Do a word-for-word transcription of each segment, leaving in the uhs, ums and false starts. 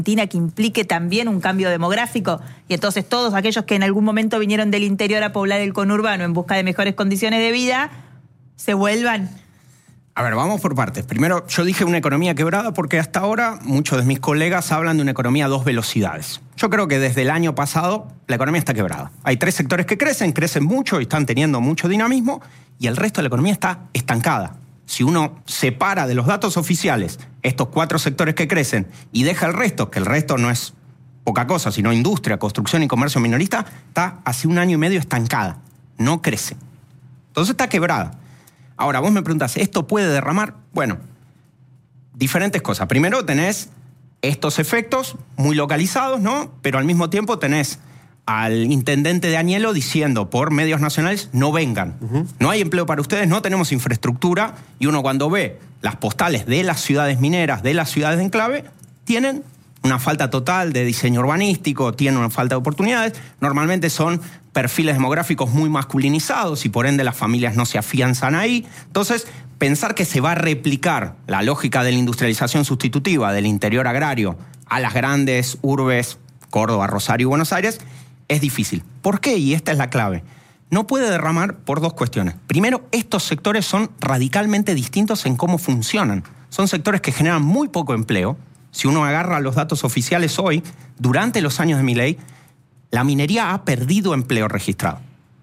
Argentina que implique también un cambio demográfico y entonces todos aquellos que en algún momento vinieron del interior a poblar el conurbano en busca de mejores condiciones de vida se vuelvan? A ver, vamos por partes. Primero, yo dije una economía quebrada porque hasta ahora muchos de mis colegas hablan de una economía a dos velocidades. Yo creo que desde el año pasado la economía está quebrada. Hay tres sectores que crecen, crecen mucho y están teniendo mucho dinamismo y el resto de la economía está estancada. Si uno separa de los datos oficiales estos cuatro sectores que crecen y deja el resto, que el resto no es poca cosa, sino industria, construcción y comercio minorista, está hace un año y medio estancada, no crece. Entonces está quebrada. Ahora, vos me preguntás, ¿esto puede derramar? Bueno, diferentes cosas. Primero tenés estos efectos muy localizados, ¿no? Pero al mismo tiempo tenés al intendente de Añelo diciendo por medios nacionales, no vengan. Uh-huh. No hay empleo para ustedes, no tenemos infraestructura. Y uno cuando ve las postales de las ciudades mineras, de las ciudades de enclave, tienen una falta total de diseño urbanístico, tienen una falta de oportunidades. Normalmente son perfiles demográficos muy masculinizados y por ende las familias no se afianzan ahí. Entonces, pensar que se va a replicar la lógica de la industrialización sustitutiva del interior agrario a las grandes urbes, Córdoba, Rosario y Buenos Aires, es difícil. ¿Por qué? Y esta es la clave. No puede derramar por dos cuestiones. Primero, estos sectores son radicalmente distintos en cómo funcionan. Son sectores que generan muy poco empleo. Si uno agarra los datos oficiales hoy, durante los años de Milei, la minería ha perdido empleo registrado.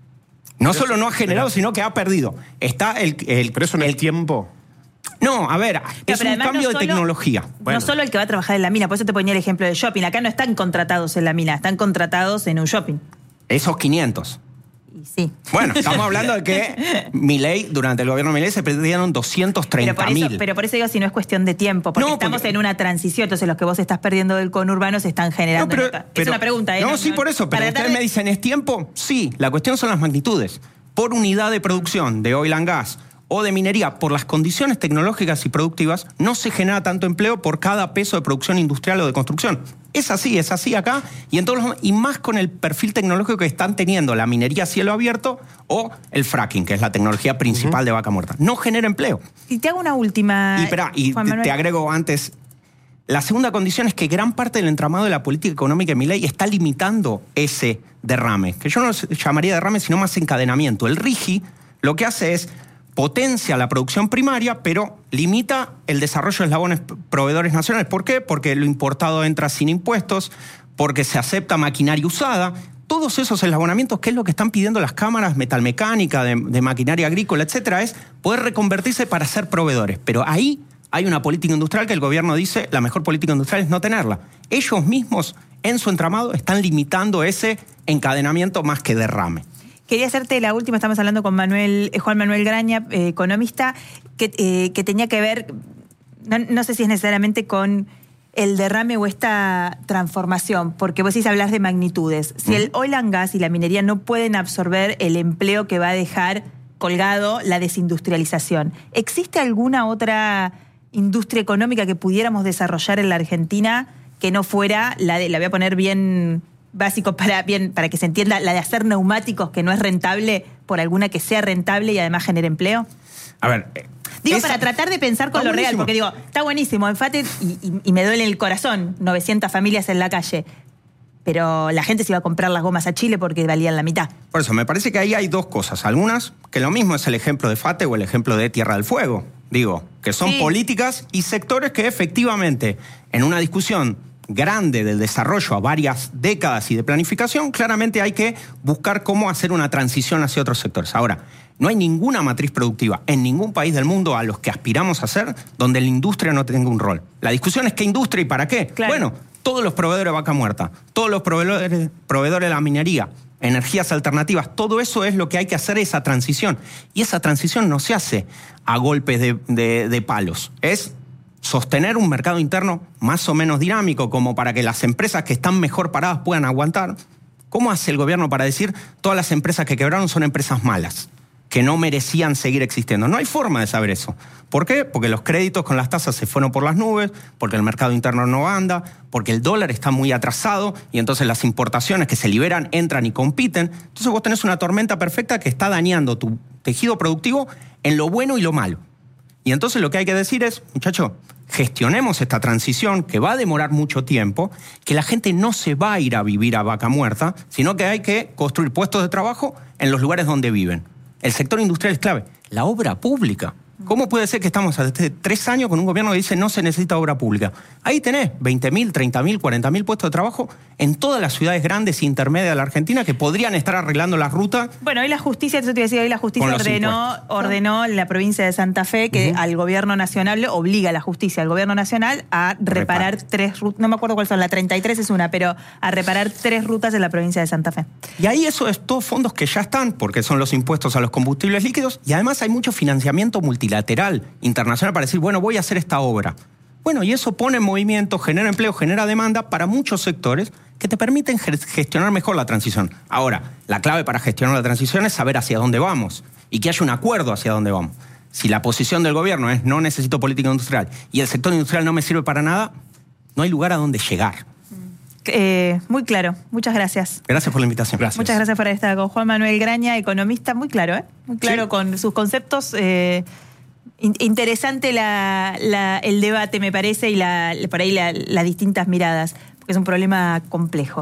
No pero solo eso, no ha generado, pero, sino que ha perdido. Está el... el pero eso en el, el tiempo... No, a ver, pero es un cambio no solo, de tecnología. Bueno. No solo el que va a trabajar en la mina, por eso te ponía el ejemplo del shopping. Acá no están contratados en la mina, están contratados en un shopping. Esos quinientos. Y sí. Bueno, estamos hablando de que Milei, durante el gobierno de Milei, se perdieron doscientos treinta mil. Pero por eso digo, si no es cuestión de tiempo, porque no, estamos porque... en una transición, entonces los que vos estás perdiendo del conurbano se están generando. No, pero, pero, es una pregunta, ¿eh? No, no sí, no, por eso, pero ustedes de... me dicen, ¿es tiempo? Sí, la cuestión son las magnitudes. Por unidad de producción de oil and gas o de minería, por las condiciones tecnológicas y productivas, no se genera tanto empleo por cada peso de producción industrial o de construcción. Es así, es así acá, y, en todos los, y más con el perfil tecnológico que están teniendo la minería a cielo abierto o el fracking, que es la tecnología principal uh-huh. de vaca muerta. No genera empleo. Y te hago una última... Y, espera, y te, te agrego antes, la segunda condición es que gran parte del entramado de la política económica de Milei está limitando ese derrame, que yo no llamaría derrame, sino más encadenamiento. El RIGI lo que hace es potencia la producción primaria, pero limita el desarrollo de eslabones proveedores nacionales. ¿Por qué? Porque lo importado entra sin impuestos, porque se acepta maquinaria usada. Todos esos eslabonamientos, que es lo que están pidiendo las cámaras metalmecánica, de, de maquinaria agrícola, etcétera, es poder reconvertirse para ser proveedores. Pero ahí hay una política industrial que el gobierno dice la mejor política industrial es no tenerla. Ellos mismos, en su entramado, están limitando ese encadenamiento más que derrame. Quería hacerte la última, estamos hablando con Manuel, eh, Juan Manuel Graña, eh, economista, que, eh, que tenía que ver, no, no sé si es necesariamente con el derrame o esta transformación, porque vos decís hablar de magnitudes. Si el oil and gas y la minería no pueden absorber el empleo que va a dejar colgado la desindustrialización, ¿existe alguna otra industria económica que pudiéramos desarrollar en la Argentina que no fuera la de, la voy a poner bien... básico para, bien, para que se entienda, la de hacer neumáticos que no es rentable por alguna que sea rentable y además genere empleo? A ver... Digo, esa... para tratar de pensar con está lo buenísimo. real, porque digo, está buenísimo, enfate y, y, y me duele el corazón, novecientas familias en la calle, pero la gente se iba a comprar las gomas a Chile porque valían la mitad. Por eso, me parece que ahí hay dos cosas. Algunas, que lo mismo es el ejemplo de FATE o el ejemplo de Tierra del Fuego. Digo, que son sí. políticas y sectores que efectivamente, en una discusión grande del desarrollo a varias décadas y de planificación, claramente hay que buscar cómo hacer una transición hacia otros sectores. Ahora, no hay ninguna matriz productiva en ningún país del mundo a los que aspiramos a hacer donde la industria no tenga un rol. La discusión es qué industria y para qué. Claro. Bueno, todos los proveedores de vaca muerta, todos los proveedores, proveedores de la minería, energías alternativas, todo eso es lo que hay que hacer, esa transición. Y esa transición no se hace a golpes de, de, de palos. Es sostener un mercado interno más o menos dinámico, como para que las empresas que están mejor paradas puedan aguantar. ¿Cómo hace el gobierno para decir todas las empresas que quebraron son empresas malas, que no merecían seguir existiendo? No hay forma de saber eso. ¿Por qué? Porque los créditos con las tasas se fueron por las nubes, porque el mercado interno no anda, porque el dólar está muy atrasado y entonces las importaciones que se liberan entran y compiten. Entonces vos tenés una tormenta perfecta que está dañando tu tejido productivo en lo bueno y lo malo. Y entonces lo que hay que decir es, muchacho, gestionemos esta transición que va a demorar mucho tiempo, que la gente no se va a ir a vivir a vaca muerta, sino que hay que construir puestos de trabajo en los lugares donde viven. El sector industrial es clave. La obra pública. ¿Cómo puede ser que estamos desde tres años con un gobierno que dice no se necesita obra pública? Ahí tenés veinte mil, treinta mil, cuarenta mil puestos de trabajo en todas las ciudades grandes e intermedias de la Argentina que podrían estar arreglando las rutas. Bueno, hoy la justicia, eso te iba a decir, hoy la justicia ordenó, ordenó en la provincia de Santa Fe que uh-huh. al gobierno nacional, obliga a la justicia al gobierno nacional a reparar Repara. tres rutas, no me acuerdo cuáles son, la treinta y tres es una, pero a reparar tres rutas en la provincia de Santa Fe. Y ahí eso es todos fondos que ya están, porque son los impuestos a los combustibles líquidos, y además hay mucho financiamiento multilateral internacional para decir, bueno, voy a hacer esta obra. Bueno, y eso pone en movimiento, genera empleo, genera demanda para muchos sectores que te permiten gestionar mejor la transición. Ahora, la clave para gestionar la transición es saber hacia dónde vamos y que haya un acuerdo hacia dónde vamos. Si la posición del gobierno es no necesito política industrial y el sector industrial no me sirve para nada, no hay lugar a donde llegar. Eh, muy claro, muchas gracias. Gracias por la invitación. Gracias. Muchas gracias por estar con Juan Manuel Graña, economista, muy claro, ¿eh? Muy claro sí. Con sus conceptos. Eh, Interesante la, la, el debate, me parece, y la, por ahí la, las distintas miradas, porque es un problema complejo.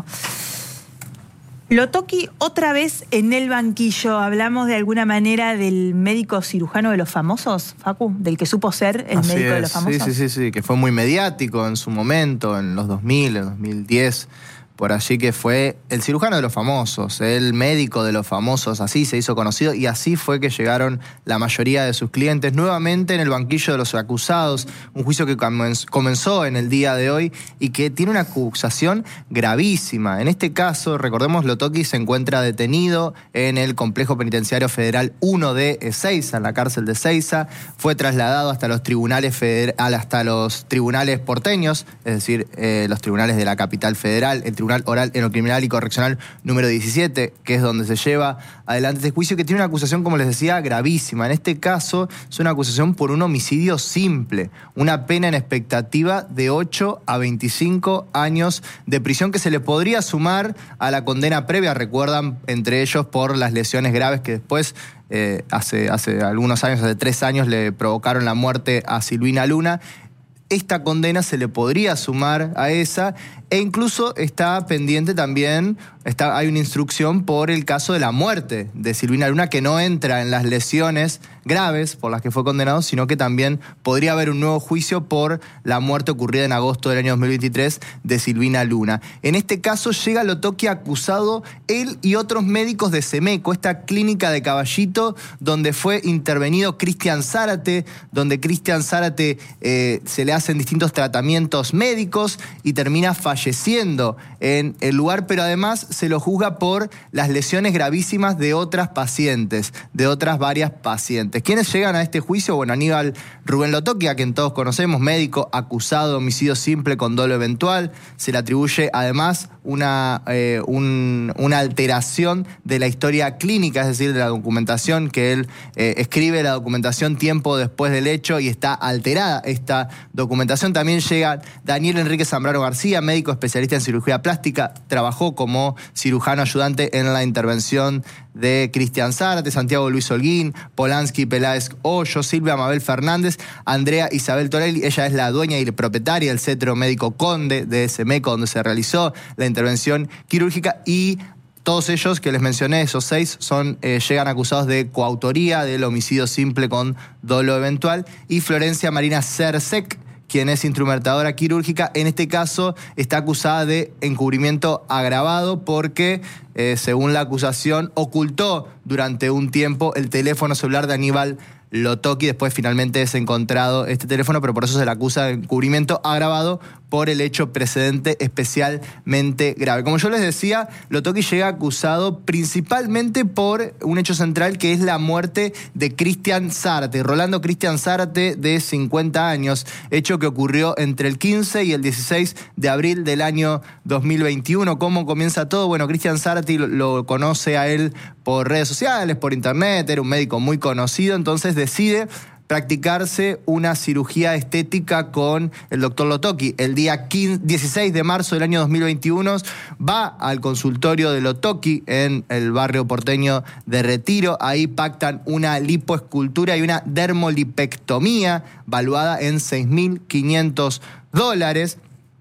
Lotoki, otra vez en el banquillo. Hablamos de alguna manera del médico cirujano de los famosos, Facu, del que supo ser el Así médico es. de los famosos. Sí, sí, sí, sí, que fue muy mediático en su momento, en los dos mil, en dos mil diez. Por allí, que fue el cirujano de los famosos, el médico de los famosos, así se hizo conocido y así fue que llegaron la mayoría de sus clientes nuevamente en el banquillo de los acusados, un juicio que comenzó en el día de hoy y que tiene una acusación gravísima. En este caso, recordemos, Lotoki se encuentra detenido en el Complejo Penitenciario Federal uno de Ezeiza, en la cárcel de Ezeiza, fue trasladado hasta los tribunales feder- hasta los tribunales porteños, es decir, eh, los tribunales de la capital federal, el Tribunal Oral en lo Criminal y Correccional número diecisiete, que es donde se lleva adelante este juicio, que tiene una acusación, como les decía, gravísima. En este caso es una acusación por un homicidio simple, una pena en expectativa de ocho a veinticinco años de prisión que se le podría sumar a la condena previa, recuerdan, entre ellos por las lesiones graves que después eh, hace, hace algunos años, hace tres años, le provocaron la muerte a Silvina Luna. Esta condena se le podría sumar a esa, e incluso está pendiente también, está, hay una instrucción por el caso de la muerte de Silvina Luna, que no entra en las lesiones graves por las que fue condenado, sino que también podría haber un nuevo juicio por la muerte ocurrida en agosto del año dos mil veintitrés de Silvina Luna. En este caso llega Lotoki acusado, él y otros médicos de Semeco, esta clínica de Caballito, donde fue intervenido Cristian Zárate, donde Cristian Zárate eh, se le hacen distintos tratamientos médicos y termina falleciendo en el lugar, pero además se lo juzga por las lesiones gravísimas de otras pacientes, de otras varias pacientes. ¿Quiénes llegan a este juicio? Bueno, Aníbal Rubén Lotoki, a quien todos conocemos, médico acusado de homicidio simple con dolo eventual. Se le atribuye además una, eh, un, una alteración de la historia clínica, es decir, de la documentación que él eh, escribe, la documentación tiempo después del hecho, y está alterada esta documentación. También llega Daniel Enrique Zambrano García, médico especialista en cirugía plástica, trabajó como cirujano ayudante en la intervención de Cristian Zárate, Santiago Luis Holguín, Polanski Peláez Hoyo, Silvia Mabel Fernández, Andrea Isabel Torelli. Ella es la dueña y propietaria del Centro Médico Conde de Semeco, donde se realizó la intervención quirúrgica, y todos ellos que les mencioné, esos seis, son, eh, llegan acusados de coautoría del homicidio simple con dolo eventual. Y Florencia Marina Cersec, quien es instrumentadora quirúrgica, en este caso está acusada de encubrimiento agravado porque, eh, según la acusación, ocultó durante un tiempo el teléfono celular de Aníbal Lotoki. Después finalmente es encontrado este teléfono, pero por eso se le acusa de encubrimiento agravado por el hecho precedente especialmente grave. Como yo les decía, Lotoki llega acusado principalmente por un hecho central, que es la muerte de Cristian Zárate, Rolando Cristian Zárate, de cincuenta años, hecho que ocurrió entre el quince y el dieciséis de abril del año dos mil veintiuno. ¿Cómo comienza todo? Bueno, Cristian Zárate lo, lo conoce a él por redes sociales, por internet, era un médico muy conocido, entonces decide practicarse una cirugía estética con el doctor Lotoki. El día dieciséis de marzo del año dos mil veintiuno va al consultorio de Lotoki en el barrio porteño de Retiro. Ahí pactan una lipoescultura y una dermolipectomía valuada en seis mil quinientos dólares.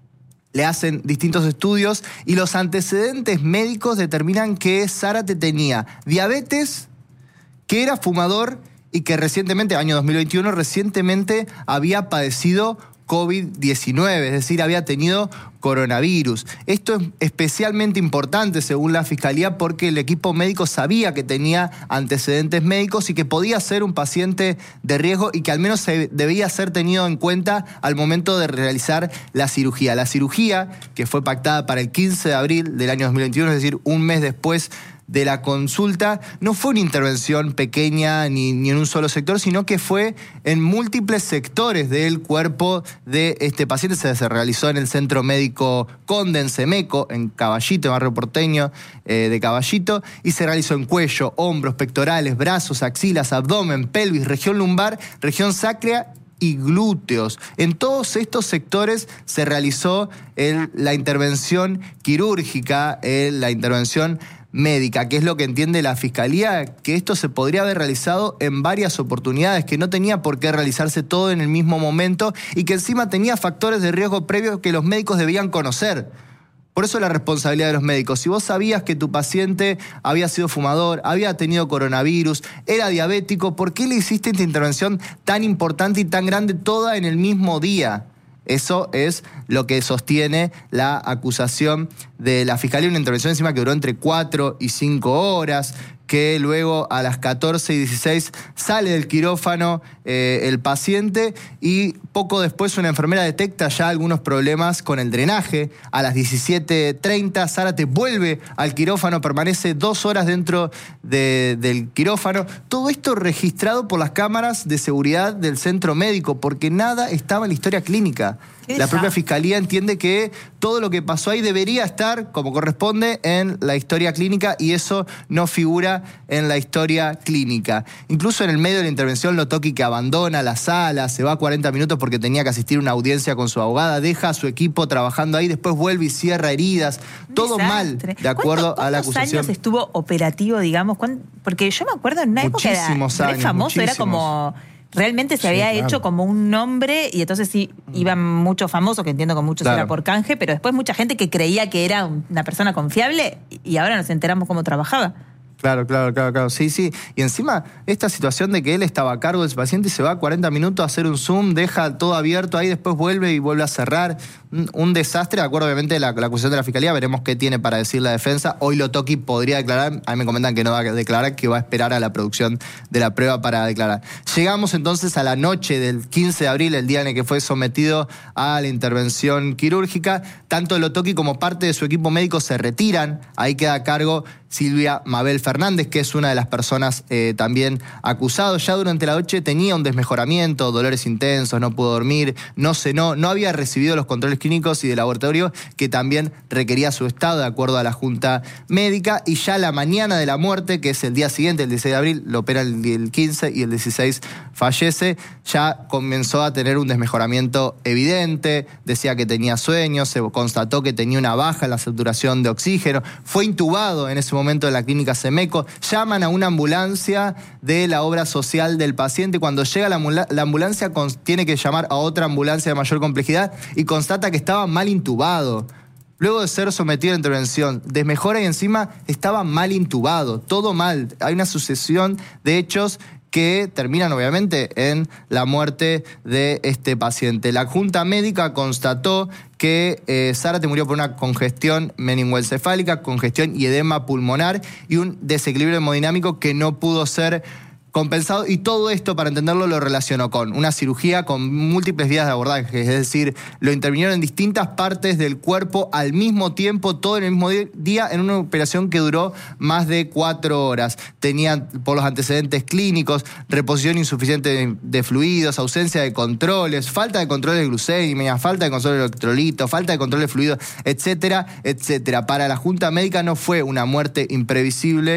Le hacen distintos estudios y los antecedentes médicos determinan que Zárate tenía diabetes, que era fumador y que recientemente, año dos mil veintiuno, recientemente había padecido COVID diecinueve, es decir, había tenido coronavirus. Esto es especialmente importante según la Fiscalía porque el equipo médico sabía que tenía antecedentes médicos y que podía ser un paciente de riesgo y que al menos se debía ser tenido en cuenta al momento de realizar la cirugía. La cirugía, que fue pactada para el quince de abril del año dos mil veintiuno, es decir, un mes después de la consulta, no fue una intervención pequeña ni, ni en un solo sector, sino que fue en múltiples sectores del cuerpo de este paciente. Se, se realizó en el Centro Médico Conde, en Semeco, en Caballito, en barrio porteño eh, de Caballito, y se realizó en cuello, hombros, pectorales, brazos, axilas, abdomen, pelvis, región lumbar, región sacra y glúteos. En todos estos sectores se realizó el, la intervención quirúrgica, el, la intervención médica, que es lo que entiende la Fiscalía, que esto se podría haber realizado en varias oportunidades, que no tenía por qué realizarse todo en el mismo momento y que encima tenía factores de riesgo previos que los médicos debían conocer. Por eso la responsabilidad de los médicos. Si vos sabías que tu paciente había sido fumador, había tenido coronavirus, era diabético, ¿por qué le hiciste esta intervención tan importante y tan grande toda en el mismo día? Eso es lo que sostiene la acusación de la Fiscalía, una intervención encima que duró entre cuatro y cinco horas, que luego a las catorce y dieciséis sale del quirófano eh, el paciente y poco después una enfermera detecta ya algunos problemas con el drenaje. A las diecisiete treinta Zárate vuelve al quirófano, permanece dos horas dentro de, del quirófano. Todo esto registrado por las cámaras de seguridad del centro médico, porque nada estaba en la historia clínica. La propia Fiscalía entiende que todo lo que pasó ahí debería estar, como corresponde, en la historia clínica y eso no figura en la historia clínica. Incluso en el medio de la intervención, Lotoki, que abandona la sala, se va cuarenta minutos porque tenía que asistir a una audiencia con su abogada, deja a su equipo trabajando ahí, después vuelve y cierra heridas. Todo mal, de acuerdo a la acusación. ¿Cuántos años estuvo operativo, digamos? Porque yo me acuerdo en una época era años, re famoso, era como... Realmente se sí, había claro. hecho como un nombre y entonces sí iban muchos famosos, que entiendo que muchos claro. era por canje, pero después mucha gente que creía que era una persona confiable y ahora nos enteramos cómo trabajaba. Claro, claro, claro, claro. Sí, sí. Y encima, esta situación de que él estaba a cargo de su paciente y se va cuarenta minutos a hacer un Zoom, deja todo abierto ahí, después vuelve y vuelve a cerrar. Un, un desastre, de acuerdo, obviamente, la, la acusación de la Fiscalía. Veremos qué tiene para decir la defensa. Hoy Lotoki podría declarar. A mí me comentan que no va a declarar, que va a esperar a la producción de la prueba para declarar. Llegamos entonces a la noche del quince de abril, el día en el que fue sometido a la intervención quirúrgica. Tanto Lotoki como parte de su equipo médico se retiran. Ahí queda a cargo Silvia Mabel Fernández, que es una de las personas eh, también acusadas. Ya durante la noche tenía un desmejoramiento, dolores intensos, no pudo dormir, no cenó, no había recibido los controles clínicos y de laboratorio que también requería su estado de acuerdo a la Junta Médica. Y ya la mañana de la muerte, que es el día siguiente, el dieciséis de abril, lo opera el quince y el dieciséis fallece, ya comenzó a tener un desmejoramiento evidente, decía que tenía sueño, se constató que tenía una baja en la saturación de oxígeno, fue intubado en ese momento en la clínica Semeco, llaman a una ambulancia de la obra social del paciente. Cuando llega la, ambul- la ambulancia con- tiene que llamar a otra ambulancia de mayor complejidad y constata que estaba mal intubado. Luego de ser sometido a intervención, desmejora y encima estaba mal intubado, todo mal. Hay una sucesión de hechos que terminan obviamente en la muerte de este paciente. La Junta Médica constató que eh, Zárate murió por una congestión meningoencefálica, congestión y edema pulmonar y un desequilibrio hemodinámico que no pudo ser compensado, y todo esto, para entenderlo, lo relacionó con una cirugía con múltiples vías de abordaje, es decir, lo intervinieron en distintas partes del cuerpo al mismo tiempo, todo en el mismo día, en una operación que duró más de cuatro horas. Tenían, por los antecedentes clínicos, reposición insuficiente de, de fluidos, ausencia de controles, falta de control de glucemia, falta de control de electrolitos, falta de control de fluidos, etcétera, etcétera. Para la Junta Médica no fue una muerte imprevisible,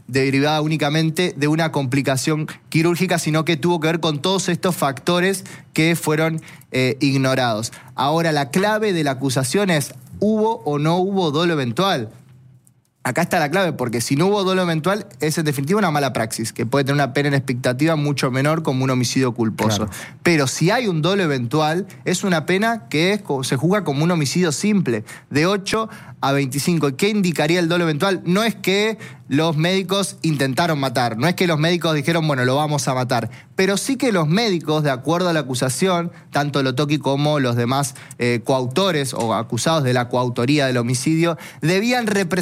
derivada únicamente de una complicación quirúrgica, sino que tuvo que ver con todos estos factores que fueron eh, ignorados. Ahora, la clave de la acusación es: ¿hubo o no hubo dolo eventual? Acá está la clave, porque si no hubo dolo eventual, es en definitiva una mala praxis, que puede tener una pena en expectativa mucho menor como un homicidio culposo. Claro. Pero si hay un dolo eventual, es una pena que es, se juzga como un homicidio simple, de ocho a veinticinco. ¿Qué indicaría el dolo eventual? No es que los médicos intentaron matar, no es que los médicos dijeron, bueno, lo vamos a matar, pero sí que los médicos, de acuerdo a la acusación, tanto Lo-Toki como los demás eh, coautores o acusados de la coautoría del homicidio, debían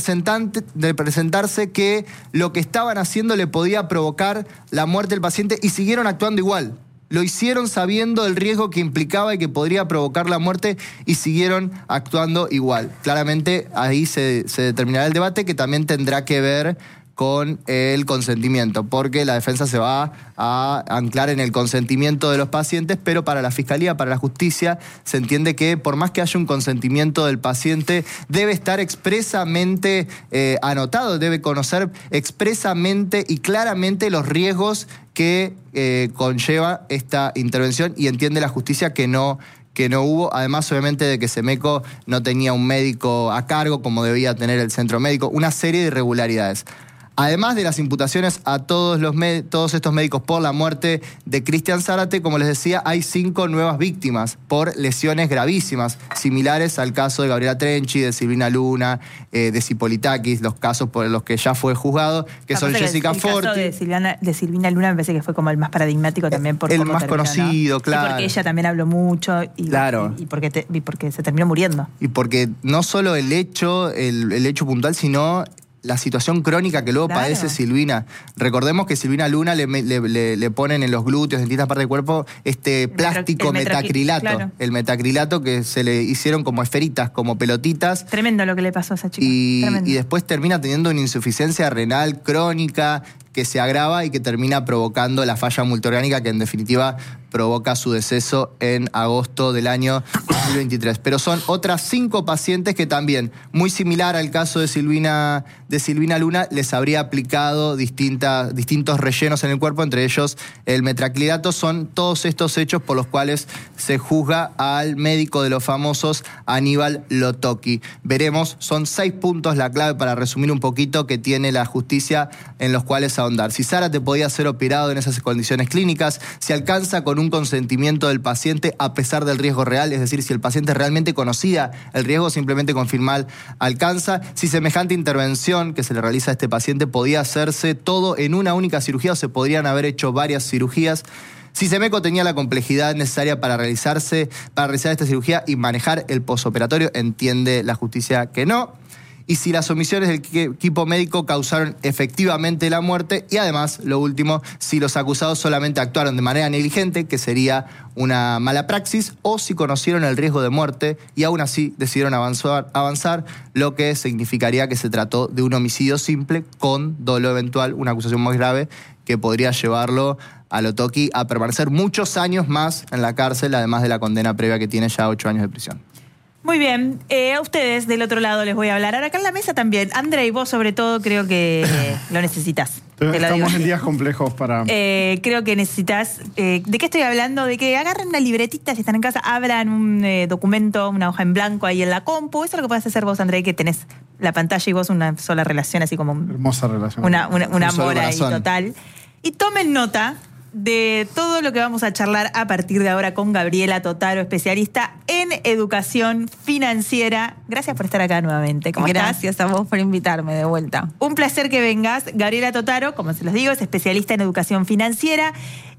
representarse que lo que estaban haciendo le podía provocar la muerte del paciente y siguieron actuando igual. Lo hicieron sabiendo el riesgo que implicaba y que podría provocar la muerte y siguieron actuando igual. Claramente ahí se, se determinará el debate, que también tendrá que ver con el consentimiento, porque la defensa se va a anclar en el consentimiento de los pacientes, pero para la Fiscalía, para la Justicia, se entiende que por más que haya un consentimiento del paciente, debe estar expresamente eh, anotado, debe conocer expresamente y claramente los riesgos que eh, conlleva esta intervención, y entiende la Justicia que no que no hubo, además obviamente de que Semeco no tenía un médico a cargo como debía tener el centro médico, una serie de irregularidades. Además de las imputaciones a todos, los todos estos médicos por la muerte de Cristian Zárate, como les decía, hay cinco nuevas víctimas por lesiones gravísimas, similares al caso de Gabriela Trenchi, de Silvina Luna, eh, de Cipolitakis, los casos por los que ya fue juzgado, que son Jessica el Forti. El caso de, Silvana, de Silvina Luna me parece que fue como el más paradigmático también por el cómo más terminó, conocido, ¿no? claro. Y porque ella también habló mucho y, claro. y, y, porque te, y porque se terminó muriendo. Y porque no solo el hecho, el, el hecho puntual, sino la situación crónica que luego claro. padece Silvina. Recordemos que Silvina Luna le, le, le, le ponen en los glúteos, en distintas partes del cuerpo, este el plástico metro, el metacrilato. Claro. El metacrilato que se le hicieron como esferitas, como pelotitas. Tremendo lo que le pasó a esa chica. Y, y después termina teniendo una insuficiencia renal crónica que se agrava y que termina provocando la falla multiorgánica, que en definitiva provoca su deceso en agosto del año dos mil veintitrés. Pero son otras cinco pacientes que también, muy similar al caso de Silvina, de Silvina Luna, les habría aplicado distintas, distintos rellenos en el cuerpo, entre ellos el metraclidato. Son todos estos hechos por los cuales se juzga al médico de los famosos, Aníbal Lo-Toki. Veremos, son seis puntos la clave, para resumir un poquito, que tiene la justicia en los cuales ahondar. Si Zárate podía ser operado en esas condiciones clínicas, si alcanza con un consentimiento del paciente a pesar del riesgo real, es decir, si el paciente realmente conocía el riesgo, simplemente con firmar alcanza, si semejante intervención que se le realiza a este paciente podía hacerse todo en una única cirugía o se podrían haber hecho varias cirugías, si Semeco tenía la complejidad necesaria para realizarse, para realizar esta cirugía y manejar el posoperatorio, entiende la justicia que no. Y si las omisiones del equipo médico causaron efectivamente la muerte, y además, lo último, si los acusados solamente actuaron de manera negligente, que sería una mala praxis, o si conocieron el riesgo de muerte y aún así decidieron avanzar, avanzar, lo que significaría que se trató de un homicidio simple con dolo eventual, una acusación muy grave que podría llevarlo a Lo-Toki a permanecer muchos años más en la cárcel, además de la condena previa que tiene ya ocho años de prisión. Muy bien, eh, a ustedes del otro lado les voy a hablar. Ahora acá en la mesa también. André, y vos sobre todo creo que eh, lo necesitas. Te Estamos en días complejos para... Eh, creo que necesitas... Eh, ¿De qué estoy hablando? De que agarren una libretita, si están en casa, abran un eh, documento, una hoja en blanco ahí en la compu. Eso es lo que podés hacer vos, André, que tenés la pantalla y vos una sola relación, así como... Hermosa relación. Una, una, una un amor ahí total. Y tomen nota de todo lo que vamos a charlar a partir de ahora con Gabriela Totaro, especialista en educación financiera. Gracias por estar acá nuevamente. ¿Cómo estás? Gracias a vos por invitarme de vuelta. Un placer que vengas. Gabriela Totaro, como se los digo, es especialista en educación financiera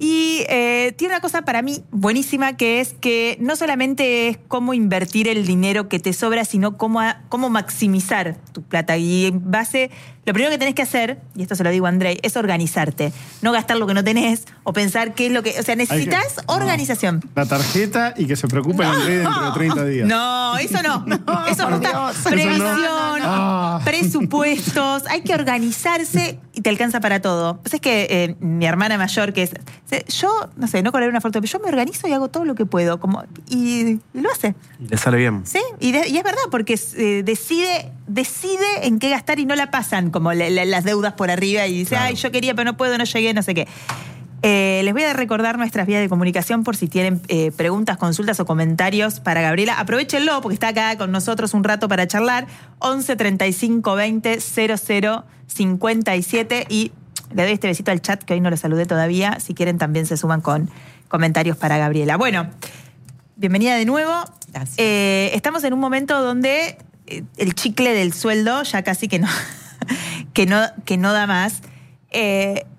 y eh, tiene una cosa para mí buenísima, que es que no solamente es cómo invertir el dinero que te sobra, sino cómo, cómo maximizar tu plata. Y en base, lo primero que tenés que hacer, y esto se lo digo a Andrei, es organizarte. No gastar lo que no tenés o pensar qué es lo que... O sea, necesitas que, organización. No, la tarjeta y que se preocupe no, Andrei dentro de treinta días. No, eso no. no eso no está. Previsión, no. ah. presupuestos. Hay que organizarse y te alcanza para todo. Pues es que eh, mi hermana mayor, que es... Yo, no sé, no colgaré una foto, pero yo me organizo y hago todo lo que puedo. Como, y, y lo hace. Y le sale bien. Sí, y, de, y es verdad, porque eh, decide, decide en qué gastar y no la pasan como le, le, las deudas por arriba y dice, Claro. ay, yo quería, pero no puedo, no llegué, no sé qué. Eh, les voy a recordar nuestras vías de comunicación por si tienen eh, preguntas, consultas o comentarios para Gabriela. Aprovechenlo porque está acá con nosotros un rato para charlar. once treinta y cinco veinte cero cero cincuenta y siete y le doy este besito al chat que hoy no lo saludé todavía. Si quieren también se suman con comentarios para Gabriela. Bueno, bienvenida de nuevo. Gracias. Eh, estamos en un momento donde eh, el chicle del sueldo ya casi que no, que no, que no da más. Eh,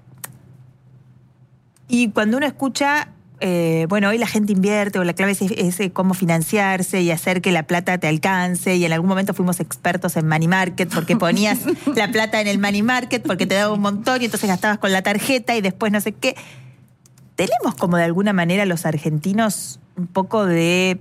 Y cuando uno escucha, eh, bueno, hoy la gente invierte, o la clave es, es cómo financiarse y hacer que la plata te alcance, y en algún momento fuimos expertos en money market, porque ponías la plata en el money market, porque te daba un montón, y entonces gastabas con la tarjeta, y después no sé qué. ¿Tenemos como de alguna manera los argentinos un poco de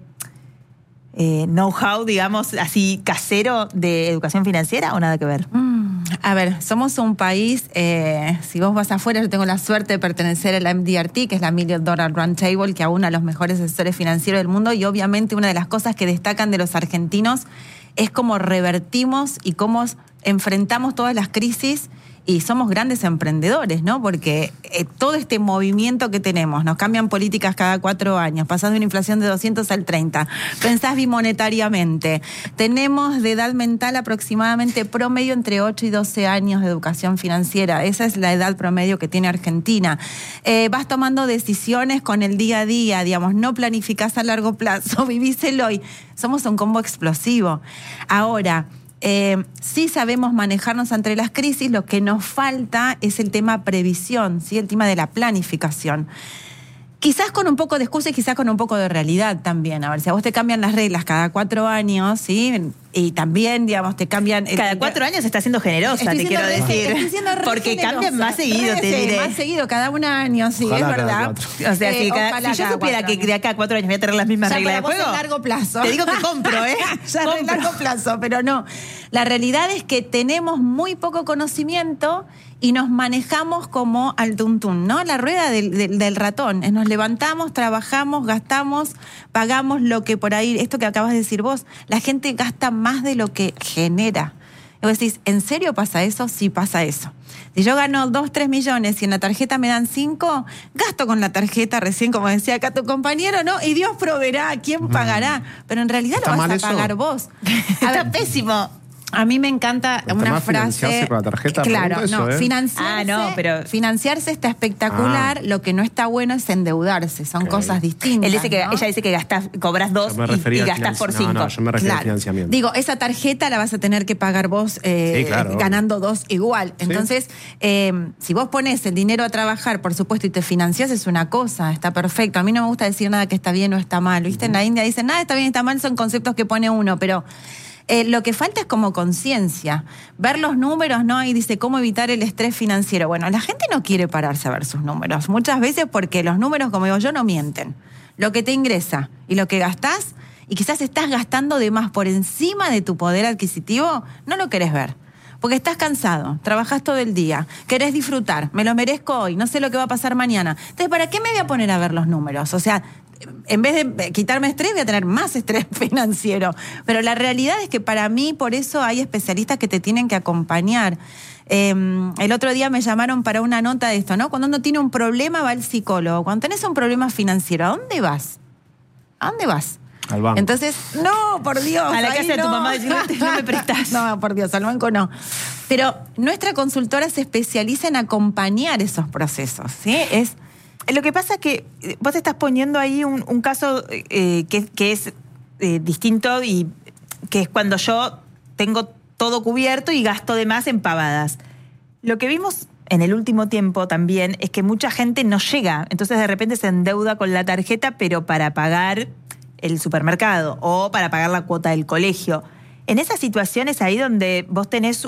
eh, know-how, digamos, así casero de educación financiera, o nada que ver? Mm, a ver, somos un país, eh, si vos vas afuera, yo tengo la suerte de pertenecer a la M D R T, que es la Million Dollar Roundtable, que aúna a los mejores asesores financieros del mundo, y obviamente una de las cosas que destacan de los argentinos es cómo revertimos y cómo enfrentamos todas las crisis. Y somos grandes emprendedores, ¿no? Porque eh, todo este movimiento que tenemos, nos cambian políticas cada cuatro años, pasás de una inflación de doscientos al treinta, pensás bimonetariamente, tenemos de edad mental aproximadamente promedio entre ocho y doce años de educación financiera, esa es la edad promedio que tiene Argentina. Eh, vas tomando decisiones con el día a día, digamos, no planificás a largo plazo, vivís el hoy, somos un combo explosivo. Ahora, Eh, sí sabemos manejarnos entre las crisis, lo que nos falta es el tema previsión, ¿sí? El tema de la planificación. Quizás con un poco de excusa y quizás con un poco de realidad también. A ver, si a vos te cambian las reglas cada cuatro años, ¿sí? Y también, digamos, te cambian... Cada el, cuatro años está siendo generosa, estoy te quiero re, decir. Estoy siendo re porque generosa. cambian más seguido, Re, te sí, diré. Más seguido, cada un año, sí, Ojalá es cada verdad. cuatro. O sea, Eh, si, cada, ojalá si yo cada supiera cuatro que de acá a cuatro años voy a tener las mismas ya reglas de para vos juego, a largo plazo. te digo que compro, ¿eh? Ya compro. en largo plazo, pero no. La realidad es que tenemos muy poco conocimiento y nos manejamos como al tuntún, ¿no? La rueda del, del, del ratón. Nos levantamos, trabajamos, gastamos, pagamos lo que por ahí, esto que acabas de decir vos, la gente gasta más de lo que genera. Y vos decís, ¿en serio pasa eso? Sí pasa eso. Si yo gano dos, tres millones y en la tarjeta me dan cinco, gasto con la tarjeta recién, como decía acá tu compañero, ¿no? Y Dios proveerá, ¿quién pagará? Pero en realidad lo vas a eso? pagar vos. Está pésimo. A mí me encanta ¿Está una más frase. financiarse con la tarjeta? Claro, Pregunto no, eso, ¿eh? financiarse, Ah, no, pero- financiarse está espectacular. Ah. Lo que no está bueno es endeudarse. Son Ok. cosas distintas. Él dice que, ¿no? ella dice que gastás, cobras dos Yo me y, refería y al gastás por financi- cinco. No, no, yo me refería Claro. al financiamiento. Digo, esa tarjeta la vas a tener que pagar vos eh, Sí, claro. ganando dos igual. Entonces, eh, si vos pones el dinero a trabajar, por supuesto, y te financiás, es una cosa, está perfecto. A mí no me gusta decir nada que está bien o está mal. ¿Viste? En la India dicen, nada está bien, está mal, son conceptos que pone uno, pero... Eh, lo que falta es como conciencia, ver los números, ¿no? Y dice, ¿cómo evitar el estrés financiero? Bueno, la gente no quiere pararse a ver sus números, muchas veces porque los números, como digo yo, no mienten. Lo que te ingresa y lo que gastás, y quizás estás gastando de más por encima de tu poder adquisitivo, no lo querés ver. Porque estás cansado, trabajás todo el día, querés disfrutar, me lo merezco hoy, no sé lo que va a pasar mañana. Entonces, ¿para qué me voy a poner a ver los números? O sea, en vez de quitarme estrés, voy a tener más estrés financiero. Pero la realidad es que para mí, por eso hay especialistas que te tienen que acompañar. Eh, el otro día me llamaron para una nota de esto, ¿no? Cuando uno tiene un problema, va al psicólogo. Cuando tenés un problema financiero, ¿a dónde vas? ¿A dónde vas? Al banco. Entonces, no, por Dios. A la ahí casa de tu no. mamá diciendo, no me prestás. No, por Dios, al banco no. Pero nuestra consultora se especializa en acompañar esos procesos, ¿sí? Es... Lo que pasa es que vos estás poniendo ahí un, un caso eh, que, que es eh, distinto y que es cuando yo tengo todo cubierto y gasto de más en pavadas. Lo que vimos en el último tiempo también es que mucha gente no llega, entonces de repente se endeuda con la tarjeta, pero para pagar el supermercado o para pagar la cuota del colegio. En esas situaciones ahí donde vos tenés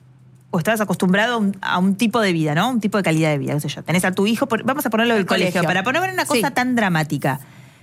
o estabas acostumbrado a un, a un tipo de vida, ¿no? Un tipo de calidad de vida, qué sé yo. Tenés a tu hijo, por, vamos a ponerlo del colegio, colegio. para poner una cosa Sí. tan dramática.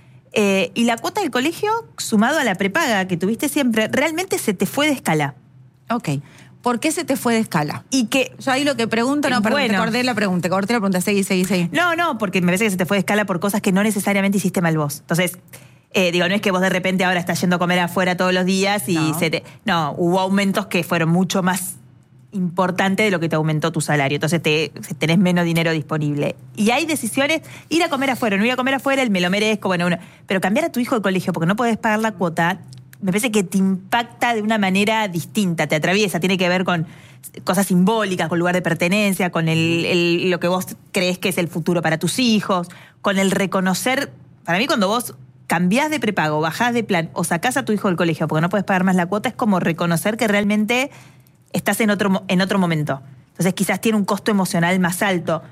Eh, y la cuota del colegio, sumado a la prepaga que tuviste siempre, realmente se te fue de escala. Ok. ¿por qué se te fue de escala? Y que... Yo ahí lo que pregunto, no, perdón, bueno. te corté la pregunta, te corté la pregunta, seguí, seguí, seguí. No, no, porque me parece que se te fue de escala por cosas que no necesariamente hiciste mal vos. Entonces, eh, digo, no es que vos de repente ahora estás yendo a comer afuera todos los días y No. se te... No, hubo aumentos que fueron mucho más importantes de lo que te aumentó tu salario. Entonces te, tenés menos dinero disponible. Y hay decisiones, ir a comer afuera, no ir a comer afuera, el me lo merezco, bueno, uno, pero cambiar a tu hijo de colegio porque no podés pagar la cuota, me parece que te impacta de una manera distinta, te atraviesa, tiene que ver con cosas simbólicas, con lugar de pertenencia, con el, el, lo que vos crees que es el futuro para tus hijos, con el reconocer, para mí cuando vos cambiás de prepago, bajás de plan o sacás a tu hijo del colegio porque no podés pagar más la cuota, es como reconocer que realmente estás en otro, en otro momento. Entonces quizás tiene un costo emocional más alto.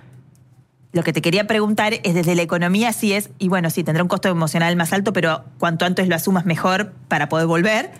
Lo que te quería preguntar es desde la economía si es, y bueno, sí, tendrá un costo emocional más alto, pero cuanto antes lo asumas mejor para poder volver,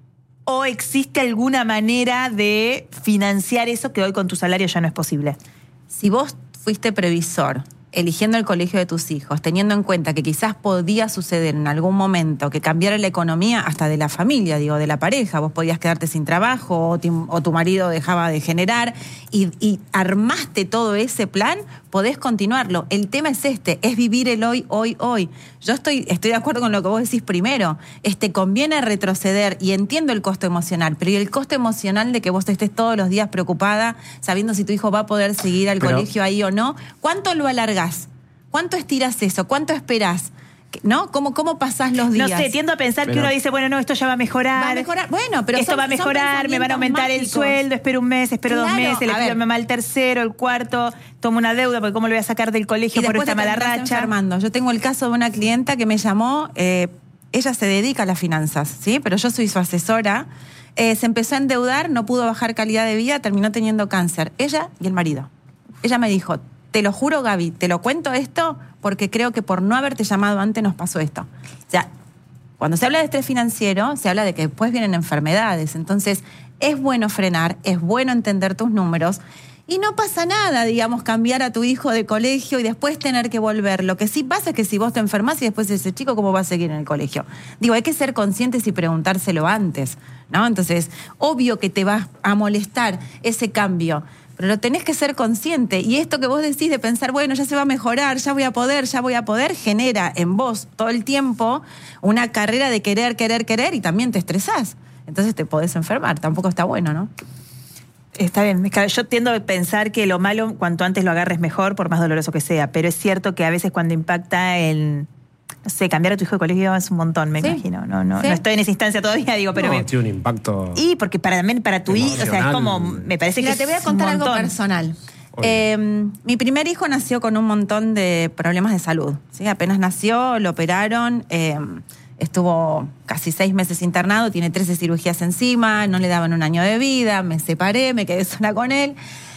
o existe alguna manera de financiar eso que hoy con tu salario ya no es posible. Si vos fuiste previsor, eligiendo el colegio de tus hijos, teniendo en cuenta que quizás podía suceder en algún momento que cambiara la economía hasta de la familia, digo, de la pareja, vos podías quedarte sin trabajo o, tu, o tu marido dejaba de generar y, y armaste todo ese plan, podés continuarlo. El tema es este, es vivir el hoy, hoy, hoy. Yo estoy, estoy de acuerdo con lo que vos decís primero, este, conviene retroceder y entiendo el costo emocional, pero ¿y el costo emocional de que vos estés todos los días preocupada sabiendo si tu hijo va a poder seguir al Pero, colegio ahí o no? ¿Cuánto lo alargás? ¿Cuánto estiras eso? ¿Cuánto esperás? ¿No? ¿Cómo, cómo pasás los días? No sé, tiendo a pensar Pero- que uno dice, bueno, no, esto ya va a mejorar. Va a mejorar. Bueno, pero esto son- va a son mejorar, me van a aumentar el pensamientos sueldo, espero un mes, espero dos Claro, meses, le a pido a ver. mi mamá el tercero, el cuarto, tomo una deuda porque cómo lo voy a sacar del colegio Y por después esta te mala terminás racha. enfermando. Yo tengo el caso de una clienta que me llamó, eh, ella se dedica a las finanzas, ¿sí? Pero yo soy su asesora. Eh, se empezó a endeudar, no pudo bajar calidad de vida, terminó teniendo cáncer. Ella y el marido. Ella me dijo, te lo juro, Gaby, te lo cuento esto porque creo que por no haberte llamado antes nos pasó esto. O sea, cuando se habla de estrés financiero, se habla de que después vienen enfermedades. Entonces, es bueno frenar, es bueno entender tus números y no pasa nada, digamos, cambiar a tu hijo de colegio y después tener que volver. Lo que sí pasa es que si vos te enfermas y después ese chico, ¿cómo va a seguir en el colegio? Digo, hay que ser conscientes y preguntárselo antes, ¿no? Entonces, obvio que te va a molestar ese cambio, pero lo tenés que ser consciente. Y esto que vos decís de pensar, bueno, ya se va a mejorar, ya voy a poder, ya voy a poder, genera en vos todo el tiempo una carrera de querer, querer, querer y también te estresás. Entonces te podés enfermar. Tampoco está bueno, ¿no? Está bien, es que yo tiendo a pensar que lo malo, cuanto antes lo agarres mejor, por más doloroso que sea, pero es cierto que a veces cuando impacta el, no sé, cambiar a tu hijo de colegio es un montón, me Sí. imagino. No, no, Sí. no estoy en esa instancia todavía, digo, pero... No, me- tiene un impacto. Y porque para, también para tu hijo, o sea, es emocional. como, me parece Mira, que te voy a es contar un algo montón. personal. Oye. Eh, mi primer hijo nació con un montón de problemas de salud. ¿Sí? Apenas nació, lo operaron, eh, estuvo casi seis meses internado, tiene trece cirugías encima, no le daban un año de vida, me separé, me quedé sola con él.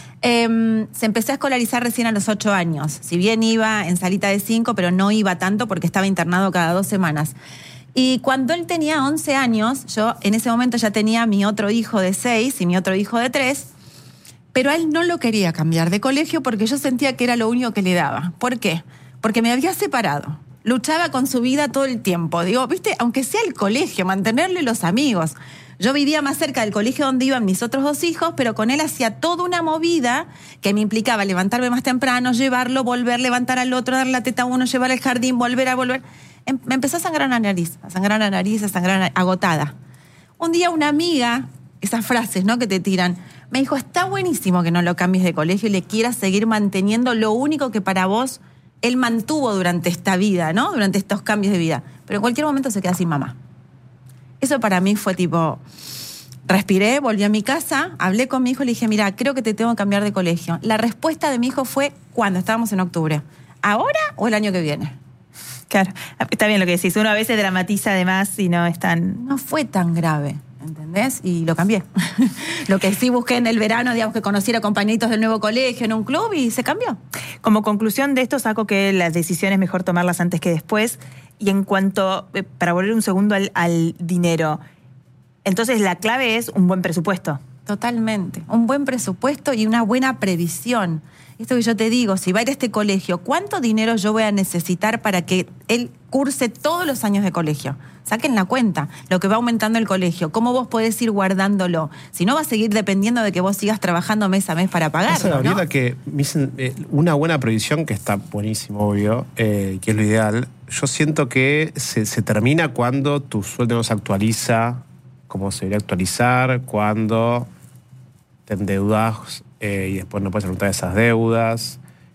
Eh, se empezó a escolarizar recién a los ocho años. Si bien iba en salita de cinco, pero no iba tanto porque estaba internado cada dos semanas. Y cuando él tenía once años, yo en ese momento ya tenía mi otro hijo de seis y mi otro hijo de tres, pero a él no lo quería cambiar de colegio porque yo sentía que era lo único que le daba. ¿Por qué? Porque me había separado. Luchaba con su vida todo el tiempo. Digo, viste, aunque sea el colegio, mantenerle los amigos. Yo vivía más cerca del colegio donde iban mis otros dos hijos, pero con él hacía toda una movida que me implicaba levantarme más temprano, llevarlo, volver, levantar al otro, dar la teta a uno, llevar al jardín, volver a volver. Em- Me empezó a sangrar la nariz, a sangrar la nariz, a sangrar la- agotada. Un día una amiga, esas frases, ¿no?, que te tiran, me dijo, está buenísimo que no lo cambies de colegio y le quieras seguir manteniendo lo único que para vos él mantuvo durante esta vida, ¿no? Durante estos cambios de vida. Pero en cualquier momento se queda sin mamá. Eso para mí fue tipo, respiré, volví a mi casa, hablé con mi hijo y le dije, mira, creo que te tengo que cambiar de colegio. La respuesta de mi hijo fue, ¿cuándo? Estábamos en octubre. ¿Ahora o el año que viene? Claro, está bien lo que decís. Uno a veces dramatiza además y no es tan... No fue tan grave, ¿entendés? Y lo cambié. Lo que sí busqué en el verano, digamos, que conociera compañeritos del nuevo colegio en un club y se cambió. Como conclusión de esto saco que las decisiones es mejor tomarlas antes que después. Y en cuanto, eh, para volver un segundo al, al dinero, entonces la clave es un buen presupuesto. Totalmente. Un buen presupuesto y una buena previsión. esto que yo te digo, si va a ir a este colegio, ¿cuánto dinero yo voy a necesitar para que él curse todos los años de colegio? Saquen la cuenta, lo que va aumentando el colegio, cómo vos podés ir guardándolo. Si no, va a seguir dependiendo de que vos sigas trabajando mes a mes para pagarlo, Pasa, Gabriela, ¿no? que me dicen, eh, una buena previsión, que está buenísimo, obvio, eh, que es lo ideal. Yo siento que se, se termina cuando tu sueldo no se actualiza como se debería actualizar, cuando te endeudas eh, y después no puedes afrontar esas deudas.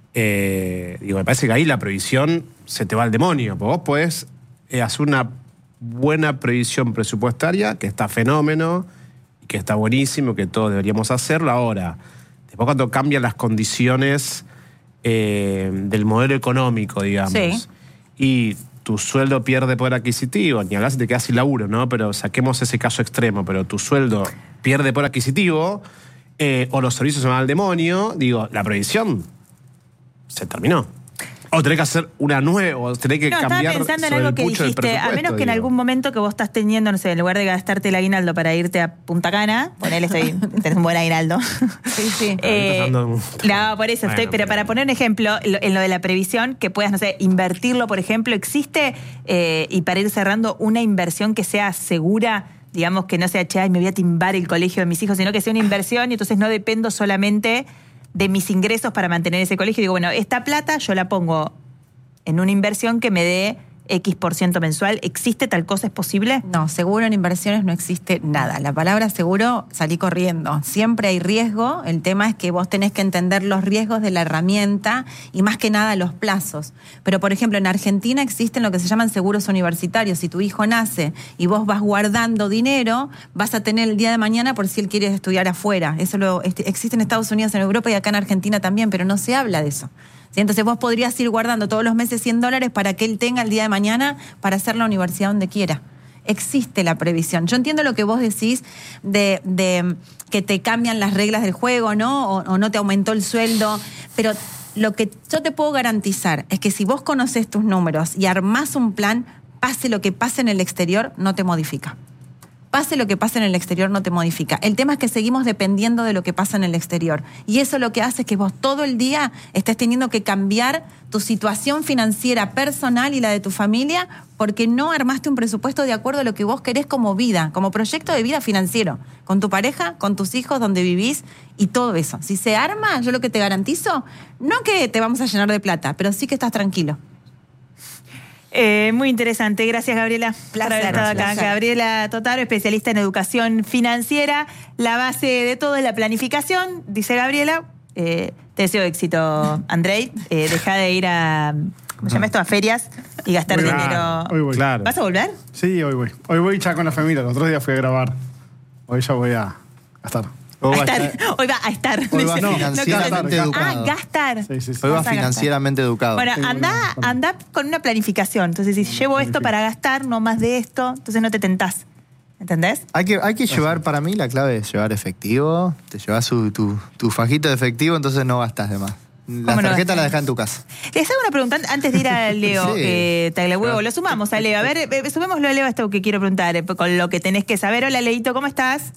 Eh, digo, me parece que ahí la previsión se te va al demonio, porque vos podés eh, hacer una buena previsión presupuestaria, que está fenómeno, que está buenísimo, que todos deberíamos hacerlo. Ahora, después cuando cambian las condiciones eh, del modelo económico, digamos, Sí. y tu sueldo pierde poder adquisitivo, ni hablar si te quedas sin laburo, ¿no? Pero saquemos ese caso extremo, pero tu sueldo pierde poder adquisitivo, eh, o los servicios se van al demonio, digo, la previsión se terminó. O tenés que hacer una nueva, o tenés que No, cambiar estaba pensando en sobre algo el que pucho del dijiste, a presupuesto, menos que en digo. algún momento que vos estás teniendo, no sé, en lugar de gastarte el aguinaldo para irte a Punta Cana, ponele, estoy, tenés un buen aguinaldo. Sí, sí. Eh, Ahorita ando- no, por eso, Bueno, estoy, pero pero- para poner un ejemplo, lo- en lo de la previsión, que puedas, no sé, invertirlo, por ejemplo, ¿existe, eh, y para ir cerrando, una inversión que sea segura? Digamos, que no sea, che, ay, me voy a timbar el colegio de mis hijos, sino que sea una inversión y entonces no dependo solamente de mis ingresos para mantener ese colegio. Digo, bueno, esta plata yo la pongo en una inversión que me dé X por ciento mensual. ¿Existe tal cosa? ¿Es posible? No, seguro en inversiones no existe nada. La palabra seguro, salí corriendo. Siempre hay riesgo. El tema es que vos tenés que entender los riesgos de la herramienta y más que nada los plazos. Pero, por ejemplo, en Argentina existen lo que se llaman seguros universitarios. Si tu hijo nace y vos vas guardando dinero, vas a tener el día de mañana por si él quiere estudiar afuera. Eso lo, este, existe en Estados Unidos, en Europa y acá en Argentina también, pero no se habla de eso. ¿Sí? Entonces vos podrías ir guardando todos los meses cien dólares para que él tenga el día de mañana para hacer la universidad donde quiera. Existe la previsión. Yo entiendo lo que vos decís de, de que te cambian las reglas del juego, ¿no? O, o no te aumentó el sueldo, pero lo que yo te puedo garantizar es que si vos conocés tus números y armás un plan, pase lo que pase en el exterior, no te modifica. Pase lo que pase en el exterior, no te modifica. El tema es que seguimos dependiendo de lo que pasa en el exterior. Y eso lo que hace es que vos todo el día estés teniendo que cambiar tu situación financiera personal y la de tu familia porque no armaste un presupuesto de acuerdo a lo que vos querés como vida, como proyecto de vida financiero, con tu pareja, con tus hijos, donde vivís y todo eso. Si se arma, yo lo que te garantizo, no que te vamos a llenar de plata, pero sí que estás tranquilo. Eh, muy interesante. Gracias, Gabriela, por Placer. haber estado acá. Placer. Gabriela Totaro, especialista en educación financiera. La base de todo es la planificación, dice Gabriela. Eh, te deseo éxito, Andrei. Eh, deja de ir a, ¿cómo se llama esto? A ferias y gastar Voy a- dinero. Hoy voy. Claro. ¿Vas a volver? Sí, hoy voy. Hoy voy ya con la familia. Los otros días fui a grabar. Hoy ya voy a gastar. Oh, A va a estar. estar- Hoy va a estar. Hoy va Dice, no, financieramente no, educado. Ah, gastar. Sí, sí, sí. Hoy va Vas a gastar. financieramente educado. Bueno, Tengo anda, una- anda con una planificación. Entonces, si llevo esto para gastar, no más de esto, entonces no te tentás. ¿Entendés? Hay que, hay que llevar, para mí la clave es llevar efectivo. Te llevas su- tu, tu fajito de efectivo, entonces no gastas de más. La ¿Cómo no tarjeta gastas? la dejas en tu casa. Les hago una pregunta antes de ir a Leo, Sí. eh, Tagliahuevo. Lo sumamos a Leo. A ver, eh, sumémoslo a Leo esto que quiero preguntar, eh, con lo que tenés que saber. Hola, Leito, ¿cómo estás?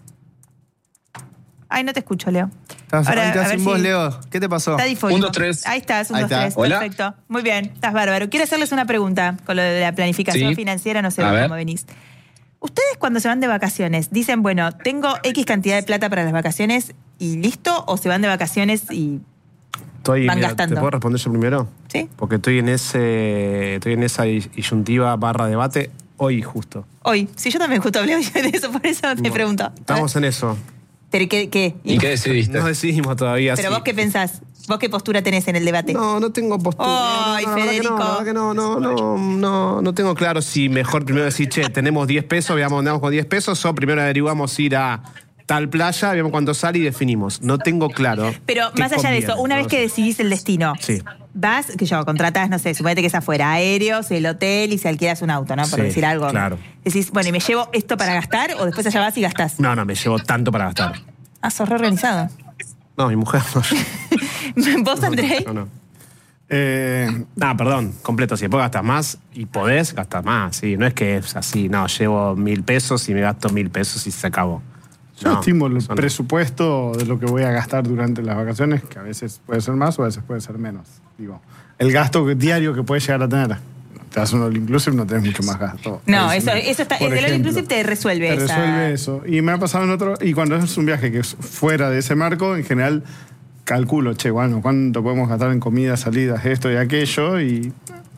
Ay, no te escucho, Leo. Estás, Ahora, ahí estás a ver sin voz, si- Leo. ¿Qué te pasó? Está difónico. Un, dos, tres. Ahí estás, un, Ahí dos, está. tres. Hola. Perfecto. Muy bien, estás bárbaro. Quiero hacerles una pregunta con lo de la planificación Sí. financiera, no sé A ver. cómo venís. Ustedes cuando se van de vacaciones, dicen, bueno, tengo X cantidad de plata para las vacaciones y listo, o se van de vacaciones y... Estoy, Van mira, gastando. ¿te puedo responder yo primero? ¿Sí? Porque estoy en ese estoy en esa disyuntiva barra debate hoy justo. Hoy. Sí, yo también justo hablé hoy de eso, por eso te Bueno, pregunto. Estamos en eso. ¿Pero qué? qué? ¿Y qué decidiste? No decidimos todavía. ¿Pero sí. vos qué pensás? ¿Vos qué postura tenés en el debate? No, no tengo postura. Ay, no, no, la verdad que Federico. No, la verdad que no, no, no, no, no tengo claro si mejor primero decir, che, tenemos diez pesos, veamos, andamos con diez pesos, o primero averiguamos ir a tal playa, veamos cuánto sale y definimos. No tengo claro. Pero qué más allá de conviene, eso, una no vez lo que sé. decidís el destino, Sí. vas, que yo, contratás, no sé, suponete que es afuera, aéreos, el hotel y si alquilas un auto, ¿no? Por Sí, decir algo. claro. Decís, bueno, ¿y me llevo esto para gastar o después allá vas y gastás? No, no, me llevo tanto para gastar. Ah, sos re organizado. No, mi mujer no. ¿Vos, Andrei? No, no. Eh, Ah, perdón, completo. Si después gastas más y podés, gastar más. Sí, no es que es así, no, llevo mil pesos y me gasto mil pesos y se acabó. Yo No, estimo el eso no. presupuesto de lo que voy a gastar durante las vacaciones, que a veces puede ser más o a veces puede ser menos. Digo, el gasto diario que puedes llegar a tener. Te das un all inclusive, no tenés mucho más gasto. No, Ahí sí, eso, eso está. por El all ejemplo, inclusive te resuelve Te esa. resuelve eso. Y me ha pasado en otro. Y cuando es un viaje que es fuera de ese marco, en general calculo, che, bueno, ¿cuánto podemos gastar en comidas, salidas, esto y aquello? Y.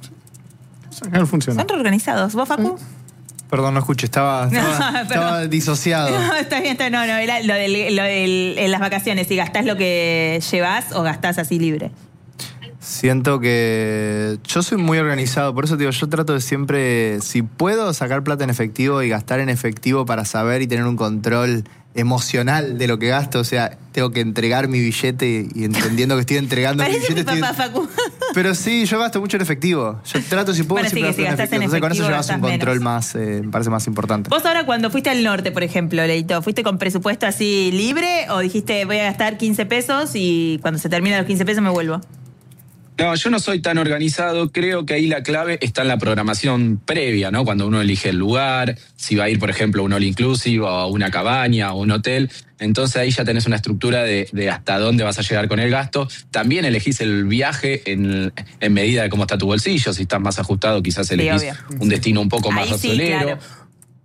En general funciona. Son reorganizados. ¿Vos, Facu? Perdón, no escuché, estaba, estaba, No, perdón. estaba disociado. No, está bien, está bien. No, no, era lo del, lo del, en las vacaciones, si gastás lo que llevas o gastás así libre. Siento que yo soy muy organizado, por eso digo, yo trato de siempre, si puedo, sacar plata en efectivo y gastar en efectivo para saber y tener un control emocional de lo que gasto. O sea, tengo que entregar mi billete y entendiendo que estoy entregando mi Parece billete. mi papá, estoy- Facu. Pero sí, yo gasto mucho en efectivo. Yo trato, si puedo, Bueno, sí, siempre que si gastar gastás en Entonces, con eso efectivo, llevas un gastás control menos. más, eh, me parece más importante. Vos ahora cuando fuiste al norte, por ejemplo, Leito, ¿fuiste con presupuesto así libre o dijiste voy a gastar quince pesos y cuando se terminan los quince pesos me vuelvo? No, yo no soy tan organizado. Creo que ahí la clave está en la programación previa, ¿no? Cuando uno elige el lugar, si va a ir, por ejemplo, a un all inclusive o a una cabaña o un hotel. Entonces ahí ya tenés una estructura de, de hasta dónde vas a llegar con el gasto. También elegís el viaje en, en medida de cómo está tu bolsillo. Si estás más ajustado, quizás elegís obvio. un destino un poco más Ahí sí, gasolero. claro.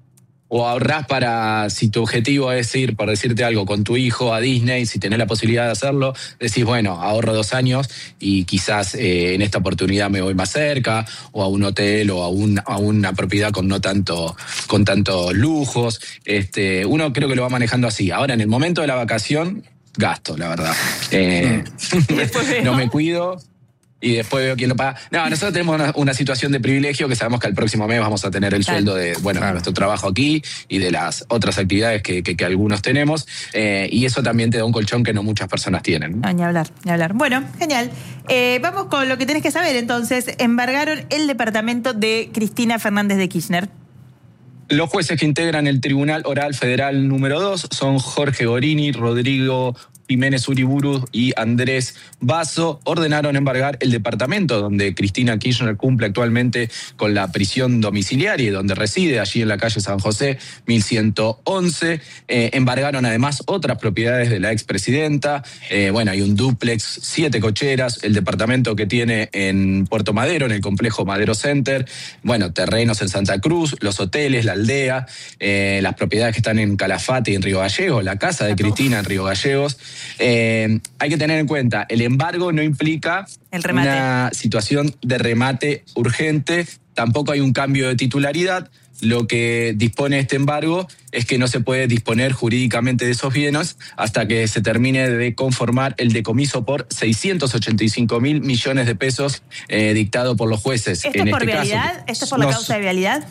O ahorrás para, si tu objetivo es ir, por decirte algo, con tu hijo a Disney, si tenés la posibilidad de hacerlo, decís, bueno, ahorro dos años y quizás eh, en esta oportunidad me voy más cerca, o a un hotel, o a, un, a una propiedad con no tanto, con tantos lujos. Este, uno creo que lo va manejando así. Ahora, en el momento de la vacación, gasto, la verdad. Eh, Después veo. no me cuido. Y después veo quién lo paga. No, nosotros tenemos una, una situación de privilegio que sabemos que el próximo mes vamos a tener el Claro. sueldo de, bueno, de nuestro trabajo aquí y de las otras actividades que, que, que algunos tenemos. Eh, y eso también te da un colchón que no muchas personas tienen. No, ni hablar, ni hablar. Bueno, genial. Eh, vamos con lo que tenés que saber entonces. Embargaron el departamento de Cristina Fernández de Kirchner. Los jueces que integran el Tribunal Oral Federal número dos son Jorge Gorini, Rodrigo Jiménez Uriburu y Andrés Basso. Ordenaron embargar el departamento donde Cristina Kirchner cumple actualmente con la prisión domiciliaria y donde reside, allí en la calle San José, mil ciento once. Eh, embargaron además otras propiedades de la expresidenta. Eh, bueno, hay un dúplex, siete cocheras, el departamento que tiene en Puerto Madero, en el complejo Madero Center. Bueno, terrenos en Santa Cruz, los hoteles, la aldea, eh, las propiedades que están en Calafate y en Río Gallegos, la casa de Cristina en Río Gallegos. Eh, hay que tener en cuenta, el embargo no implica El remate. una situación de remate urgente, tampoco hay un cambio de titularidad. Lo que dispone este embargo es que no se puede disponer jurídicamente de esos bienes hasta que se termine de conformar el decomiso por seiscientos ochenta y cinco mil millones de pesos eh, dictado por los jueces. ¿Esto en es por este vialidad? caso, ¿Esto es por la no- causa de vialidad?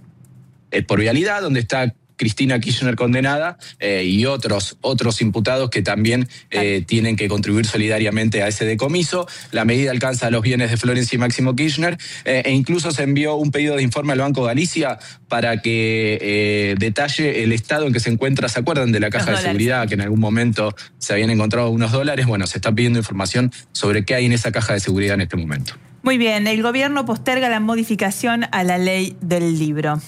eh, por vialidad, donde está Cristina Kirchner condenada eh, y otros, otros imputados que también eh, tienen que contribuir solidariamente a ese decomiso. La medida alcanza a los bienes de Florencia y Máximo Kirchner eh, e incluso se envió un pedido de informe al Banco Galicia para que eh, detalle el estado en que se encuentra. ¿Se acuerdan de la caja de dólares. seguridad que en algún momento se habían encontrado unos dólares? Bueno, se está pidiendo información sobre qué hay en esa caja de seguridad en este momento. Muy bien, el gobierno posterga la modificación a la ley del libro.